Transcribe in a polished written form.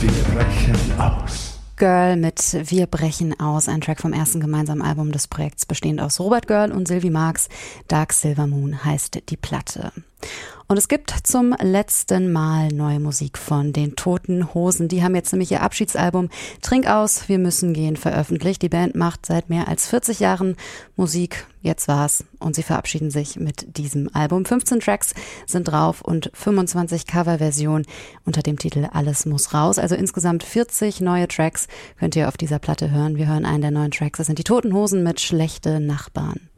Wir brechen aus. Girl mit Wir brechen aus, ein Track vom ersten gemeinsamen Album des Projekts, bestehend aus Robert Girl und Sylvie Marx. Dark Silver Moon heißt die Platte. Und es gibt zum letzten Mal neue Musik von den Toten Hosen. Die haben jetzt nämlich ihr Abschiedsalbum Trink aus, wir müssen gehen veröffentlicht. Die Band macht seit mehr als 40 Jahren Musik. Jetzt war's. Und sie verabschieden sich mit diesem Album. 15 Tracks sind drauf und 25 Coverversionen unter dem Titel Alles muss raus. Also insgesamt 40 neue Tracks könnt ihr auf dieser Platte hören. Wir hören einen der neuen Tracks. Das sind die Toten Hosen mit Schlechte Nachbarn.